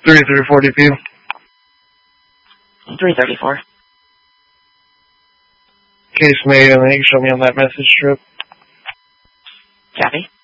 334 DP. 334. Case made, and then you can show me on that message strip. Copy.